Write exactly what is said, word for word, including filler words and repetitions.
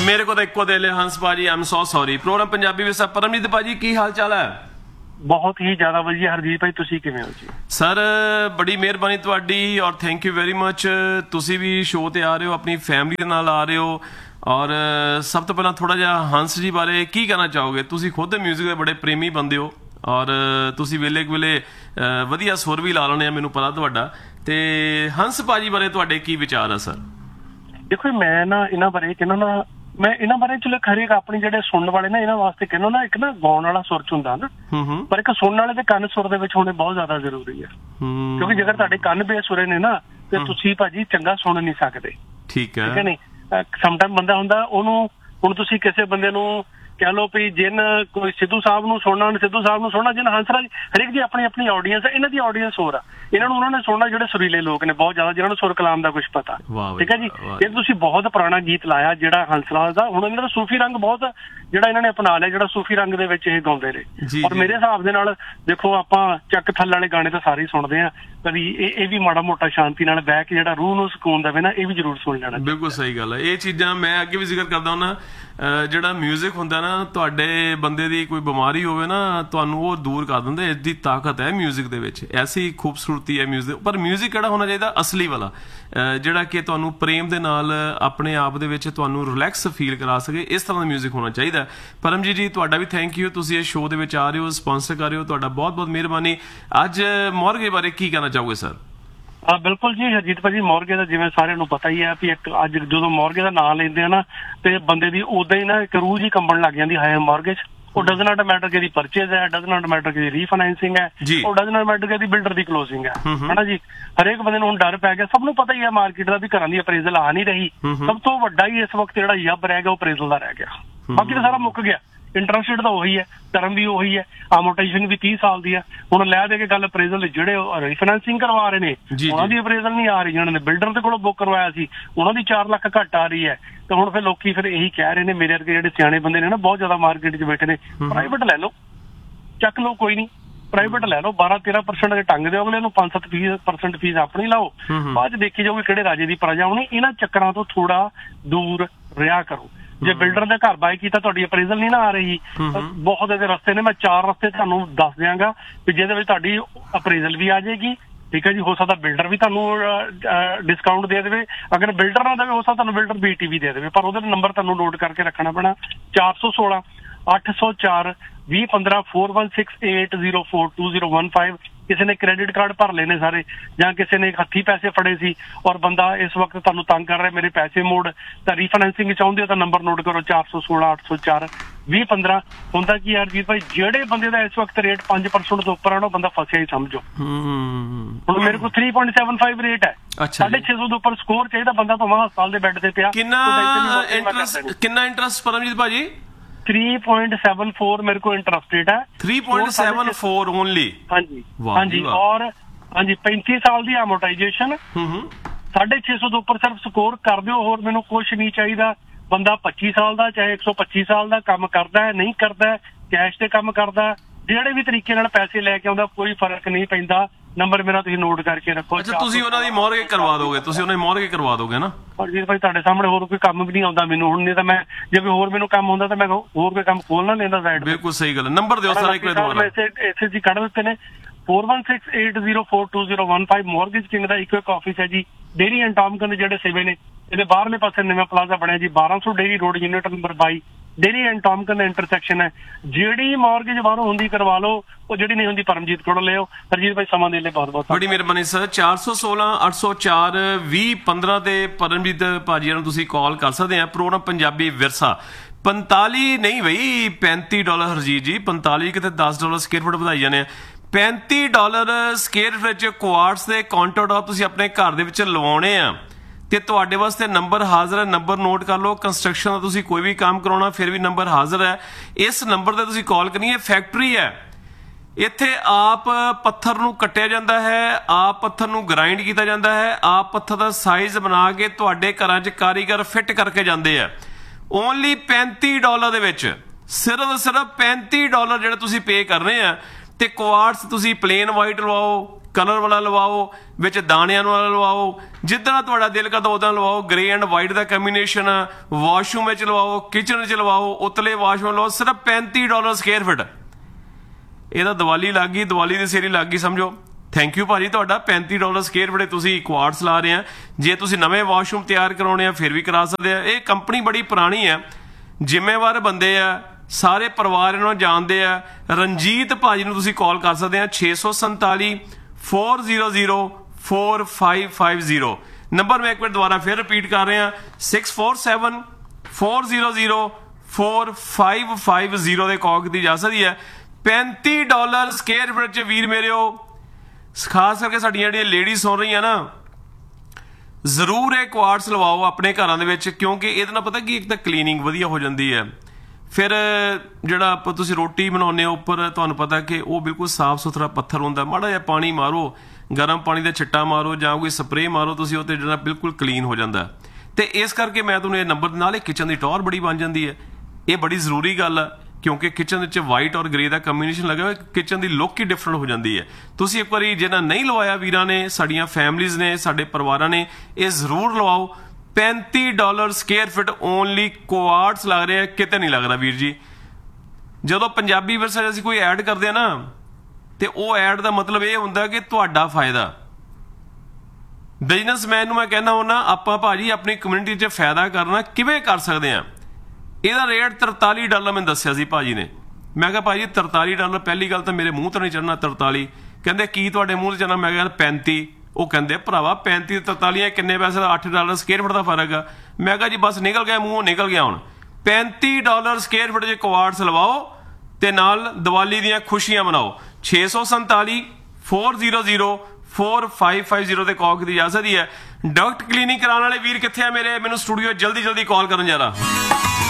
ਮੇਰੇ ਕੋਲ ਤਾਂ ਇੱਕੋ ਦੇ ਲਿਆ ਹੰਸ ਭਾਜੀ, ਆਮ ਸੋ ਸੌਰੀ। ਪ੍ਰੋਗਰਾਮ ਪੰਜਾਬੀ ਵਿਰਸਾ, ਪਰਮਜੀਤ ਭਾਜੀ ਕੀ ਹਾਲ ਚਾਲ ਹੈ? ਬਹੁਤ ਹੀ ਜ਼ਿਆਦਾ ਵਧੀਆ। ਹਰਜੀਤ ਭਾਈ ਤੁਸੀਂ ਕਿਵੇਂ ਹੋ ਜੀ? ਸਰ ਬੜੀ ਮਿਹਰਬਾਨੀ ਤੁਹਾਡੀ ਔਰ ਥੈਂਕ ਯੂ ਵੈਰੀ ਮਚ। ਤੁਸੀਂ ਵੀ ਸ਼ੋਅ ਤੇ ਆ ਰਹੇ ਹੋ, ਆਪਣੀ ਫੈਮਿਲੀ ਦੇ ਨਾਲ ਆ ਰਹੇ ਹੋ। ਔਰ ਸਭ ਤੋਂ ਪਹਿਲਾਂ ਥੋੜਾ ਜਿਹਾ ਹੰਸ ਜੀ ਬਾਰੇ ਕੀ ਕਹਿਣਾ ਚਾਹੋਗੇ? ਤੁਸੀਂ ਖੁਦ ਮਿਊਜ਼ਿਕ ਦੇ ਬੜੇ ਪ੍ਰੇਮੀ ਬੰਦੇ ਹੋ ਔਰ ਤੁਸੀਂ ਵੇਲੇ ਵੇਲੇ ਵਧੀਆ ਸੁਰ ਵੀ ਲਾ ਲੈਣੇ ਆ, ਮੈਨੂੰ ਪਤਾ ਤੁਹਾਡਾ। ਤੇ ਹੰਸ ਭਾਜੀ ਬਾਰੇ ਤੁਹਾਡੇ ਕੀ ਵਿਚਾਰ ਆ ਸਰ? ਦੇਖੋ ਮੈਂ ਨਾ ਇਹਨਾਂ ਬਾਰੇ ਕਹਿੰਦਾ ਨਾ, ਮੈਂ ਇਹਨਾਂ ਬਾਰੇ ਚਲੋ ਹਰੇਕ ਆਪਣੀ ਜਿਹੜੇ ਸੁਣਨ ਵਾਲੇ ਨਾ ਇਹਨਾਂ ਵਾਸਤੇ ਕਹਿੰਦਾ ਨਾ, ਇੱਕ ਨਾ ਗਾਉਣ ਵਾਲਾ ਸੁਰ ਚ ਹੁੰਦਾ ਨਾ, ਪਰ ਇੱਕ ਸੁਣਨ ਵਾਲੇ ਦੇ ਕੰਨ ਸੁਰ ਦੇ ਵਿੱਚ ਹੋਣੇ ਬਹੁਤ ਜ਼ਿਆਦਾ ਜ਼ਰੂਰੀ ਹੈ। ਕਿਉਂਕਿ ਜੇਕਰ ਤੁਹਾਡੇ ਕੰਨ ਬੇਸੁਰੇ ਨੇ ਨਾ ਤੇ ਤੁਸੀਂ ਭਾਜੀ ਚੰਗਾ ਸੁਣ ਨਹੀਂ ਸਕਦੇ। ਠੀਕ ਹੈ, ਠੀਕ ਹੈ ਨੀ? ਸਮਟਾਈਮ ਬੰਦਾ ਹੁੰਦਾ ਉਹਨੂੰ, ਹੁਣ ਤੁਸੀਂ ਕਿਸੇ ਬੰਦੇ ਨੂੰ ਕਹਿ ਲਓ ਵੀ ਜਿਨ ਕੋਈ ਸਿੱਧੂ ਸਾਹਿਬ ਨੂੰ ਸੁਣਨਾ, ਸਿੱਧੂ ਸਾਹਿਬ ਨੂੰ ਸੁਣਨਾ, ਜਿਨ ਹੰਸਰਾਜ, ਹਰੇਕ ਦੀ ਆਪਣੀ ਆਪਣੀ ਆਡੀਅנס ਹੈ। ਇਹਨਾਂ ਦੀ ਆਡੀਅנס ਹੋਰ ਆ, ਇਹਨਾਂ ਨੂੰ ਉਹਨਾਂ ਨੇ ਸੁਣਨਾ ਜਿਹੜੇ ਸੁਰੀਲੇ ਲੋਕ ਨੇ ਬਹੁਤ ਜ਼ਿਆਦਾ, ਜਿਹਨਾਂ ਨੂੰ ਸੁਰ ਕਲਾਮ ਦਾ ਕੁਝ ਪਤਾ। ਠੀਕ ਹੈ ਜੀ। ਇਹ ਤੁਸੀਂ ਬਹੁਤ ਪੁਰਾਣਾ ਗੀਤ ਲਾਇਆ ਜਿਹੜਾ ਹੰਸਰਾਜ ਦਾ। ਹੁਣ ਇਹਨਾਂ ਦਾ ਸੂਫੀ ਰੰਗ ਬਹੁਤ ਜਿਹੜਾ ਇਹਨਾਂ ਨੇ ਅਪਣਾ ਲਿਆ, ਜਿਹੜਾ ਸੂਫੀ ਰੰਗ ਦੇ ਵਿੱਚ ਇਹ ਗਾਉਂਦੇ ਨੇ। ਔਰ ਮੇਰੇ ਹਿਸਾਬ ਦੇ ਨਾਲ ਦੇਖੋ, ਆਪਾਂ ਚੱਕ ਥੱਲ ਵਾਲੇ ਗਾਣੇ ਤਾਂ ਸਾਰੇ ਹੀ ਸੁਣਦੇ ਆ, ਕਦੀ ਇਹ ਇਹ ਵੀ ਮਾੜਾ ਮੋਟਾ ਸ਼ਾਂਤੀ ਨਾਲ ਬਹਿ ਕੇ ਜਿਹੜਾ ਰੂਹ ਨੂੰ ਸਕੂਨ ਦੇਵੇ ਨਾ, ਇਹ ਵੀ ਜ਼ਰੂਰ ਸੁਣ ਲੈਣਾ। ਬਿਲਕੁਲ ਸਹੀ ਗੱਲ ਹੈ। ਇਹ ਚੀਜ਼ਾਂ ਮੈਂ ਅੱਗੇ ਵੀ ਜ਼ਿਕਰ ਕਰਦਾ ਹੁੰਦਾ, ਜਿਹੜਾ ਮਿਊਜ਼ਿਕ ਹੁੰਦਾ ਨਾ, ਤੁਹਾਡੇ ਬੰਦੇ ਦੀ ਕੋਈ ਬਿਮਾਰੀ ਹੋਵੇ ਨਾ, ਤੁਹਾਨੂੰ ਉਹ ਦੂਰ ਕਰ ਦਿੰਦਾ। ਇਸ ਦੀ ਤਾਕਤ ਹੈ ਮਿਊਜ਼ਿਕ ਦੇ ਵਿੱਚ, ਐਸੀ ਖੂਬਸੂਰਤੀ ਹੈ ਮਿਊਜ਼ਿਕ। ਪਰ ਮਿਊਜ਼ਿਕ ਕਿਹੜਾ ਹੋਣਾ ਚਾਹੀਦਾ? ਅਸਲੀ ਵਾਲਾ, ਜਿਹੜਾ ਕਿ ਤੁਹਾਨੂੰ ਪ੍ਰੇਮ ਦੇ ਨਾਲ ਆਪਣੇ ਆਪ ਦੇ ਵਿੱਚ ਤੁਹਾਨੂੰ ਰਿਲੈਕਸ ਫੀਲ ਕਰਾ ਸਕੇ, ਇਸ ਤਰ੍ਹਾਂ ਦਾ ਮਿਊਜ਼ਿਕ ਹੋਣਾ ਚਾਹੀਦਾ। ਪਰਮਜੀਤ ਜੀ ਤੁਹਾਡਾ ਵੀ ਥੈਂਕ ਯੂ, ਤੁਸੀਂ ਇਸ ਸ਼ੋਅ ਦੇ ਵਿੱਚ ਆ ਰਹੇ ਹੋ, ਸਪਾਂਸਰ ਕਰ ਰਹੇ ਹੋ, ਤੁਹਾਡਾ ਬਹੁਤ ਬਹੁਤ ਮਿਹਰਬਾਨੀ। ਅੱਜ ਮੋਰਗੇ ਬਾਰੇ ਕੀ ਕਹਿਣਾ ਚਾਹੋਗੇ ਸਰ? ਹਾਂ ਬਿਲਕੁਲ ਜੀ ਹਰਜੀਤ ਭਾਜੀ, ਮੋਰਗੇ ਦਾ ਜਿਵੇਂ ਸਾਰਿਆਂ ਨੂੰ ਪਤਾ ਹੀ ਹੈ ਵੀ ਇੱਕ ਅੱਜ ਜਦੋਂ ਮੋਰਗੇ ਦਾ ਨਾਂ ਲੈਂਦੇ ਆ ਨਾ, ਤੇ ਬੰਦੇ ਦੀ ਉਦਾਂ ਹੀ ਨਾ ਇੱਕ ਰੂਹ ਜੀ ਕੰਬਣ ਲੱਗ ਜਾਂਦੀ ਹੈ ਮੋਰਗੇਜ। ਉਹ ਡਜ਼ ਨਾਟ ਮੈਟਰ ਕਿ ਪਰਚੇਜ਼ ਹੈ, ਡਜ਼ ਨਾਟ ਮੈਟਰ ਕਿ ਰੀਫਾਈਨੈਂਸਿੰਗ ਹੈ, ਉਹ ਡਜ਼ ਨਾਟ ਮੈਟਰ ਕਿ ਬਿਲਡਰ ਦੀ ਕਲੋਜ਼ਿੰਗ ਹੈ, ਹਨਾ ਜੀ। ਹਰੇਕ ਬੰਦੇ ਨੂੰ ਹੁਣ ਡਰ ਪੈ ਗਿਆ। ਸਭ ਨੂੰ ਪਤਾ ਹੀ ਹੈ ਮਾਰਕੀਟ ਦਾ ਵੀ ਘਰਾਂ ਦੀ ਅਪਰੇਜ਼ਲ ਆ ਨਹੀਂ ਰਹੀ। ਸਭ ਤੋਂ ਵੱਡਾ ਹੀ ਇਸ ਵਕਤ ਜਿਹੜਾ ਯੱਬ ਰਹਿ ਗਿਆ ਉਹ ਅਪਰੇਜ਼ਲ ਦਾ ਰਹਿ ਗਿਆ। ਬਾਕੀ ਤਾਂ ਸਾਰਾ ਮੁੱਕ ਗਿਆ। ਇੰਟਰਸਟ ਰੇਟ ਤਾਂ ਉਹੀ ਹੈ, ਟਰਮ ਵੀ ਉਹੀ ਹੈ, ਅਮੋਰਟਾਈਜ਼ੇਸ਼ਨ ਵੀ ਤੀਹ ਸਾਲ ਦੀ ਹੈ। ਹੁਣ ਲੈ ਦੇ ਕੇ ਗੱਲ ਅਪਰੇਜ਼ਲ ਜਿਹੜੇ ਰੀਫਾਈਨੈਂਸਿੰਗ ਕਰਵਾ ਰਹੇ ਨੇ ਉਹਨਾਂ ਦੀ ਅਪਰੇਜ਼ਲ ਨਹੀਂ ਆ ਰਹੀ, ਜਿਹਨਾਂ ਨੇ ਬਿਲਡਰ ਦੇ ਕੋਲੋਂ ਬੁੱਕ ਕਰਵਾਇਆ ਸੀ ਉਹਨਾਂ ਦੀ ਚਾਰ ਲੱਖ ਘੱਟ ਆ ਰਹੀ ਹੈ। ਤੇ ਹੁਣ ਫਿਰ ਲੋਕੀ ਫਿਰ ਇਹੀ ਕਹਿ ਰਹੇ ਨੇ, ਮੇਰੇ ਵਰਗੇ ਜਿਹੜੇ ਸਿਆਣੇ ਬੰਦੇ ਨੇ ਨਾ ਬਹੁਤ ਜ਼ਿਆਦਾ ਮਾਰਕੀਟ 'ਚ ਬੈਠੇ ਨੇ, ਪ੍ਰਾਈਵੇਟ ਲੈ ਲਓ, ਚੱਕ ਲਓ, ਕੋਈ ਨਹੀਂ ਪ੍ਰਾਈਵੇਟ ਲੈ ਲਓ, ਬਾਰਾਂ ਤੇਰਾਂ ਪਰਸੈਂਟ ਦੇ ਟੰਗ ਦਿਓ ਅਗਲੇ ਨੂੰ, ਪੰਜ ਸੱਤ ਫੀਸ ਪਰਸੈਂਟ ਫੀਸ ਆਪਣੀ ਲਾਓ, ਬਾਅਦ 'ਚ ਦੇਖੀ ਜਾਓਗੇ ਕਿਹੜੇ ਰਾਜੇ ਦੀ ਪ੍ਰਜਾ ਹੋਣੀ। ਇਹਨਾਂ ਚੱਕਰਾਂ ਤੋਂ ਥੋੜਾ ਦੂਰ ਰਿਹਾ ਕਰੋ। ਜੇ ਬਿਲਡਰ ਦਾ ਘਰ ਬਾਏ ਕੀਤਾ, ਤੁਹਾਡੀ ਅਪਰੇਜ਼ਲ ਨਹੀਂ ਨਾ ਆ ਰਹੀ, ਬਹੁਤ ਇਹਦੇ ਰਸਤੇ ਨੇ, ਮੈਂ ਚਾਰ ਰਸਤੇ ਤੁਹਾਨੂੰ ਦੱਸ ਦਿਆਂਗਾ ਵੀ ਜਿਹਦੇ ਵਿੱਚ ਤੁਹਾਡੀ ਅਪਰੇਜ਼ਲ ਵੀ ਆ ਜਾਏਗੀ। ਠੀਕ ਹੈ ਜੀ। ਹੋ ਸਕਦਾ ਬਿਲਡਰ ਵੀ ਤੁਹਾਨੂੰ ਡਿਸਕਾਊਂਟ ਦੇ ਦੇਵੇ, ਅਗਰ ਬਿਲਡਰ ਨਾ ਦੇਵੇ ਹੋ ਸਕਦਾ ਤੁਹਾਨੂੰ ਬਿਲਡਰ ਬੀ ਟੀ ਵੀ ਦੇ ਦੇਵੇ, ਪਰ ਉਹਦੇ ਨੰਬਰ ਤੁਹਾਨੂੰ ਨੋਟ ਕਰਕੇ ਰੱਖਣਾ ਪੈਣਾ, ਚਾਰ ਸੌ ਸੋਲਾਂ ਅੱਠ ਸੌ ਚਾਰ ਵੀਹ ਪੰਦਰਾਂ four one six eight zero four two zero one five. ਕਿਸੇ ਨੇ ਕ੍ਰੈਡਿਟ ਕਾਰਡ ਭਰ ਲਏ ਨੇ ਸਾਰੇ, ਜਾਂ ਕਿਸੇ ਨੇ ਹੱਥੀਂ ਪੈਸੇ ਫੜੇ ਸੀ ਔਰ ਬੰਦਾ ਇਸ ਵਕਤ ਤੁਹਾਨੂੰ ਤੰਗ ਕਰ ਰਿਹਾ, ਮੇਰੇ ਪੈਸੇ ਮੋੜ, ਤਾਂ ਰੀਫਾਈਨੈਂਸਿੰਗ ਚਾਹੁੰਦੇ ਹੋ ਤਾਂ ਨੰਬਰ ਨੋਟ ਕਰੋ, ਚਾਰ ਸੌ ਸੋਲਾਂ ਅੱਠ ਸੌ ਚਾਰ ਵੀਹ ਪੰਦਰਾਂ। ਹੁੰਦਾ ਕੀ ਹਰਜੀਤ ਭਾਈ, ਜਿਹੜੇ ਬੰਦੇ ਦਾ ਇਸ ਵਕਤ ਰੇਟ ਪੰਜ ਪਰਸੈਂਟ ਤੋਂ ਉੱਪਰ ਆਣਾ, ਉਹ ਬੰਦਾ ਫਸਿਆ ਹੀ ਸਮਝੋ। ਹੁਣ ਮੇਰੇ ਕੋਲ three point seven five rate ਹੈ, ਸਾਢੇ ਛੇ ਸੌ ਦੇ ਉੱਪਰ ਸਕੋਰ ਚਾਹੀਦਾ ਬੰਦਾ, ਭਾਵੇਂ ਹਸਪਤਾਲ ਦੇ ਬੈੱਡ ਤੇ ਪਿਆ। ਕਿੰਨਾ ਇੰਟਰਸਟ ਕਿੰਨਾ ਇੰਟਰਸਟ ਪਰਮਜੀਤ ਭਾਜੀ? ਥ੍ਰੀ ਪੁਆਇੰਟ ਸੈਵਨ ਫੋਰ ਮੇਰੇ ਕੋਲ ਇੰਟਰਸਟ ਰੇਟ ਹੈ। Three point seven four only? ਹਾਂਜੀ ਹਾਂਜੀ। ਔਰ ਹਾਂਜੀ ਪੈਂਤੀ ਸਾਲ ਦੀ ਅਮੋਰਟਾਈਜ਼ੇਸ਼ਨ, ਸਾਢੇ ਛੇ ਸੌ ਦੇ ਉੱਪਰ ਸਿਰਫ ਸਕੋਰ ਕਰ ਦਿਓ, ਹੋਰ ਮੈਨੂੰ ਕੁਛ ਨਹੀਂ ਚਾਹੀਦਾ। ਬੰਦਾ ਪੱਚੀ ਸਾਲ ਦਾ ਚਾਹੇ ਇੱਕ ਸੌ ਪੱਚੀ ਸਾਲ ਦਾ ਕੰਮ ਕਰਦਾ ਹੈ, ਨਹੀਂ ਕਰਦਾ, ਕੈਸ਼ ਤੇ ਕੰਮ ਕਰਦਾ, ਜਿਹੜੇ ਵੀ ਤਰੀਕੇ ਨਾਲ ਪੈਸੇ ਲੈ ਕੇ ਆਉਂਦਾ, ਕੋਈ ਫਰਕ ਨਹੀਂ ਪੈਂਦਾ। ਨੰਬਰ ਮੇਰਾ ਤੁਸੀਂ ਨੋਟ ਕਰਕੇ ਰੱਖੋ। ਅੱਛਾ, ਤੁਸੀਂ ਉਹਨਾਂ ਦੀ ਮੋਰਗੇ ਕਰਵਾ ਦੋਗੇ? ਤੁਸੀਂ ਉਹਨਾਂ ਦੀ ਮੋਰਗੇ ਕਰਵਾ ਦੋਗੇ ਨਾ? ਹਰਜੀਤ ਭਾਈ ਤੁਹਾਡੇ ਸਾਹਮਣੇ ਹੋਰ ਕੋਈ ਕੰਮ ਵੀ ਨਹੀਂ ਆਉਂਦਾ ਮੈਨੂੰ ਹੁਣ, ਨਹੀਂ ਤਾਂ ਮੈਂ ਜੇ ਕੋਈ ਹੋਰ ਮੈਨੂੰ ਕੰਮ ਹੁੰਦਾ ਤਾਂ ਮੈਂ ਹੋਰ ਕੋਈ ਕੰਮ ਖੋਲਣਾ ਲੈਂਦਾ ਸਾਈਡ। ਬਿਲਕੁਲ ਸਹੀ ਗੱਲ ਹੈ। ਨੰਬਰ ਦਿਓ ਸਾਰਾ ਇੱਕ ਵਾਰ ਦੁਬਾਰਾ। ਐਸ ਜੀ ਕੱਢ ਦਿੱਤੇ ਨੇ, four one six eight zero four two zero one five. Mortgage king ਦਾ ਇੱਕੋ ਇੱਕ ਆਫਿਸ ਹੈ ਜੀ, ਡੇਰੀ ਐਂਡ ਟਾਮਕਨ ਦੇ ਜਿਹੜੇ ਸੇਵੇ ਨੇ, ਇਹਦੇ ਬਾਹਰਲੇ ਪਾਸੇ ਨਵਾਂ ਪਲਾਜ਼ਾ ਬਣਿਆ ਜੀ, ਬਾਰਾਂ ਸੌ dairy road, unit number by, dairy and ਟਾਮਕਨ the intersection ਹੈ। ਜਿਹੜੀ ਮੋਰਗੇਜ ਬਾਹਰੋਂ ਹੁੰਦੀ ਕਰਵਾ ਲਓ, ਉਹ ਜਿਹੜੀ ਨਹੀਂ ਹੁੰਦੀ ਪਰਮਜੀਤ ਕੋਲ ਲਿਓ। ਹਰਜੀਤ ਭਾਈ ਸਮਾਂ ਦੇ ਲਈ ਬਹੁਤ ਬਹੁਤ ਬੜੀ ਮਿਹਰਬਾਨੀ ਸਰ। ਚਾਰ ਸੌ ਸੋਲਾਂ ਅੱਠ ਸੌ ਚਾਰ ਵੀਹ ਪੰਦਰਾਂ ਤੇ ਪਰਮਜੀਤ ਭਾਜੀ ਨੂੰ ਤੁਸੀਂ ਕਾਲ ਕਰ ਸਕਦੇ ਆ। ਪ੍ਰੋਗਰਾਮ ਪੰਜਾਬੀ ਵਿਰਸਾ। ਪੰਤਾਲੀ ਨਹੀਂ ਬਈ, ਪੈਂਤੀ ਡਾਲਰ ਹਰਜੀਤ ਜੀ, ਪੰਤਾਲੀ ਕਿਤੇ ਦਸ ਡਾਲਰ ਸਕੇਅਰ ਫੁੱਟ ਵਧਾਈ ਜਾਂਦੇ ਆ। ਪੈਂਤੀ ਡਾਲਰ ਸਕੇਅਰ ਫੁੱਟ ਚ ਕੁਆਰਟਸ ਦੇ ਕਾਊਂਟਰ ਟੌਪ ਤੁਸੀਂ ਆਪਣੇ ਘਰ ਦੇ ਵਿੱਚ ਲਵਾਉਣੇ ਆ, ਤੇ ਤੁਹਾਡੇ ਵਾਸਤੇ ਨੰਬਰ ਹਾਜ਼ਰ ਹੈ। ਨੰਬਰ ਨੋਟ ਕਰ ਲਓ। ਕੰਸਟਰਕਸ਼ਨ ਦਾ ਤੁਸੀਂ ਕੋਈ ਵੀ ਕੰਮ ਕਰਾਉਣਾ ਫਿਰ ਵੀ ਨੰਬਰ ਹਾਜ਼ਰ ਹੈ। ਇਸ ਨੰਬਰ ਤੇ ਤੁਸੀਂ ਕਾਲ ਕਰਨੀ ਹੈ। ਫੈਕਟਰੀ ਹੈ ਇੱਥੇ, ਆਪ ਪੱਥਰ ਨੂੰ ਕੱਟਿਆ ਜਾਂਦਾ ਹੈ, ਆਪ ਪੱਥਰ ਨੂੰ ਗ੍ਰਾਈਂਡ ਕੀਤਾ ਜਾਂਦਾ ਹੈ, ਆਪ ਪੱਥਰ ਦਾ ਸਾਈਜ਼ ਬਣਾ ਕੇ ਤੁਹਾਡੇ ਘਰਾਂ 'ਚ ਕਾਰੀਗਰ ਫਿੱਟ ਕਰਕੇ ਜਾਂਦੇ ਆ। ਓਨਲੀ ਪੈਂਤੀ ਡਾਲਰ ਦੇ ਵਿੱਚ, ਸਿਰਫ ਸਿਰਫ ਪੈਂਤੀ ਡਾਲਰ ਜਿਹੜੇ ਤੁਸੀਂ ਪੇ ਕਰਨੇ ਆ। ਤੇ ਕੁਆਰਟਸ ਤੁਸੀਂ ਪਲੇਨ ਵਾਈਟ ਲਵਾਓ, ਕਲਰ ਵਾਲਾ ਲਵਾਓ, ਵਿੱਚ ਦਾਣਿਆਂ ਵਾਲਾ ਲਵਾਓ, ਜਿੱਦਾਂ ਤੁਹਾਡਾ ਦਿਲ ਕਰਦਾ ਉਦਾਂ ਲਵਾਓ। Grey and white the combination washroom ਵਿੱਚ ਲਵਾਓ, ਕਿਚਨ ਵਿੱਚ ਲਵਾਓ, ਉਤਲੇ ਵਾਸ਼ਰੂਮ ਲਵਾਓ, ਸਿਰਫ ਪੈਂਤੀ ਡਾਲਰ ਸਕੁਅਰ ਫਿਟ। ਇਹਦਾ ਦੀਵਾਲੀ ਲੱਗ ਗਈ, ਦੀਵਾਲੀ ਦੀ ਸੇਰੀ ਲੱਗ ਗਈ ਸਮਝੋ। ਥੈਂਕ ਯੂ ਭਾਜੀ ਤੁਹਾਡਾ। ਪੈਂਤੀ ਡਾਲਰ ਸਕੁਅਰ ਫਿਟ ਤੁਸੀਂ ਕੁਆਰਟਸ ਲਾ ਰਹੇ ਆ। ਜੇ ਤੁਸੀਂ ਨਵੇਂ ਵਾਸ਼ਰੂਮ ਤਿਆਰ ਕਰਾਉਣੇ ਆ ਫਿਰ ਵੀ ਕਰਾ ਸਕਦੇ ਆ। ਇਹ ਕੰਪਨੀ ਬੜੀ ਪੁਰਾਣੀ ਹੈ, ਜ਼ਿੰਮੇਵਾਰ ਬੰਦੇ ਆ, ਸਾਰੇ ਪਰਿਵਾਰ ਇਹਨਾਂ ਨੂੰ ਜਾਣਦੇ ਆ। ਰਣਜੀਤ ਭਾਜੀ ਨੂੰ ਤੁਸੀਂ ਕਾਲ ਕਰ ਸਕਦੇ ਆ ਛੇ ਸੌ ਸੰਤਾਲੀ ਚਾਰ ਸੌ ਚਾਰ ਪੰਜ ਪੰਜ ਜ਼ੀਰੋ। ਨੰਬਰ ਮੈਂ ਇੱਕ ਵਾਰ ਦੁਬਾਰਾ ਫਿਰ ਰਿਪੀਟ ਕਰ ਰਿਹਾ ਛੇ ਚਾਰ ਸੱਤ ਚਾਰ ਸੌ ਚਾਰ ਪੰਜ ਪੰਜ ਜ਼ੀਰੋ ਦੇ ਕਾਲ ਕੀਤੀ ਜਾ ਸਕਦੀ ਹੈ। ਪੈਂਤੀ ਡਾਲਰ ਸਕੁਅਰ ਫਿਟ ਚ ਵੀਰ ਮੇਰਿਓ, ਖਾਸ ਕਰਕੇ ਸਾਡੀਆਂ ਜਿਹੜੀਆਂ ਲੇਡੀਜ਼ ਸੁਣ ਰਹੀਆਂ ਨਾ, ਜ਼ਰੂਰ ਇਹ ਕੁਆਰਟਸ ਲਵਾਓ ਆਪਣੇ ਘਰਾਂ ਦੇ ਵਿੱਚ, ਕਿਉਂਕਿ ਇਹਦੇ ਨਾਲ ਪਤਾ ਕੀ, ਇੱਕ ਤਾਂ ਕਲੀਨਿੰਗ ਵਧੀਆ ਹੋ ਜਾਂਦੀ ਹੈ। ਫਿਰ ਜਿਹੜਾ ਆਪਾਂ ਤੁਸੀਂ ਰੋਟੀ ਬਣਾਉਂਦੇ ਹੋ ਉੱਪਰ, ਤੁਹਾਨੂੰ ਪਤਾ ਕਿ ਉਹ ਬਿਲਕੁਲ ਸਾਫ਼ ਸੁਥਰਾ ਪੱਥਰ ਹੁੰਦਾ। ਮਾੜਾ ਜਿਹਾ ਪਾਣੀ ਮਾਰੋ, ਗਰਮ ਪਾਣੀ ਦਾ ਛਿੱਟਾ ਮਾਰੋ ਜਾਂ ਕੋਈ ਸਪਰੇਅ ਮਾਰੋ ਤੁਸੀਂ, ਉਹ ਤੇ ਜਿਹੜਾ ਬਿਲਕੁਲ ਕਲੀਨ ਹੋ ਜਾਂਦਾ। ਤੇ ਇਸ ਕਰਕੇ ਮੈਂ ਤੁਹਾਨੂੰ ਇਹ ਨੰਬਰ ਦੇ ਨਾਲ, ਇਹ ਕਿਚਨ ਦੀ ਟੌਰ ਬੜੀ ਬਣ ਜਾਂਦੀ ਹੈ। ਇਹ ਬੜੀ ਜ਼ਰੂਰੀ ਗੱਲ ਆ, ਕਿਉਂਕਿ ਕਿਚਨ ਵਿੱਚ ਵਾਈਟ ਔਰ ਗ੍ਰੇ ਦਾ ਕੰਬੀਨੇਸ਼ਨ ਲੱਗਾ ਹੋਇਆ, ਕਿਚਨ ਦੀ ਲੁੱਕ ਹੀ ਡਿਫਰੈਂਟ ਹੋ ਜਾਂਦੀ ਹੈ। ਤੁਸੀਂ ਇੱਕ ਵਾਰੀ ਜਿਹਨਾਂ ਨਹੀਂ ਲਵਾਇਆ ਵੀਰਾਂ ਨੇ, ਸਾਡੀਆਂ ਫੈਮਲੀਜ਼ ਨੇ, ਸਾਡੇ ਪਰਿਵਾਰਾਂ ਨੇ, ਇਹ ਜ਼ਰੂਰ ਲਵਾਓ। ਪੈਂਤੀ dollar square fit only quartz ਲੱਗ ਰਿਹਾ, ਕਿਤੇ ਨਹੀਂ ਲੱਗਦਾ ਵੀਰ ਜੀ। ਜਦੋਂ ਪੰਜਾਬੀ ਵਿਰਸਾ ਅਸੀਂ ਕੋਈ ਐਡ ਕਰਦੇ ਆ ਨਾ, ਤੇ ਉਹ ਐਡ ਦਾ ਮਤਲਬ ਇਹ ਹੁੰਦਾ ਕਿ ਤੁਹਾਡਾ ਫਾਇਦਾ। ਬਿਜ਼ਨਸਮੈਨ ਨੂੰ ਮੈਂ ਕਹਿੰਦਾ ਹੁੰਦਾ, ਆਪਾਂ ਭਾਜੀ ਆਪਣੀ ਕਮਿਊਨਿਟੀ 'ਚ ਫਾਇਦਾ ਕਰਨਾ ਕਿਵੇਂ ਕਰ ਸਕਦੇ ਆ। ਇਹਦਾ ਰੇਟ ਤਰਤਾਲੀ ਡਾਲਰ ਮੈਨੂੰ ਦੱਸਿਆ ਸੀ ਭਾਜੀ ਨੇ। ਮੈਂ ਕਿਹਾ ਭਾਜੀ ਤਰਤਾਲੀ ਡਾਲਰ, ਪਹਿਲੀ ਗੱਲ ਤਾਂ ਮੇਰੇ ਮੂੰਹ ਤੇ ਨਹੀਂ ਚੜਨਾ ਤਰਤਾਲੀ। ਕਹਿੰਦੇ ਕੀ ਤੁਹਾਡੇ ਮੂੰਹ ਤੇ ਚੜਨਾ? ਮੈਂ ਕਿਹਾ ਪੈਂਤੀ। ਉਹ ਕਹਿੰਦੇ ਭਰਾਵਾ ਪੈਂਤੀ ਤਰਤਾਲੀਆਂ ਕਿੰਨੇ ਪੈਸੇ ਦਾ? ਅੱਠ ਡਾਲਰ ਸਕੁਅਰ ਫਿਟ ਦਾ ਫਰਕ ਆ। ਮੈਂ ਕਿਹਾ ਜੀ ਬਸ ਨਿਕਲ ਗਿਆ ਮੂੰਹੋਂ, ਨਿਕਲ ਗਿਆ ਹੁਣ। ਪੈਂਤੀ ਡਾਲਰ ਸਕੁਅਰ ਫਿਟ 'ਚ ਕੁਆਰਟਸ ਲਵਾਓ ਤੇ ਨਾਲ ਦੀਵਾਲੀ ਦੀਆਂ ਖੁਸ਼ੀਆਂ ਮਨਾਓ। ਛੇ ਸੌ ਸੰਤਾਲੀ ਚਾਰ ਸੌ ਚਾਰ ਪੰਜ ਪੰਜ ਜ਼ੀਰੋ ਤੇ ਕਾਲ ਕੀਤੀ ਜਾ ਸਕਦੀ ਹੈ। ਡਕਟ ਕਲੀਨਿੰਗ ਕਰਾਉਣ ਵਾਲੇ ਵੀਰ ਕਿੱਥੇ ਆ ਮੇਰੇ? ਮੈਨੂੰ ਸਟੂਡੀਓ ਜਲਦੀ ਜਲਦੀ ਕਾਲ ਕਰਨ ਜਰਾ।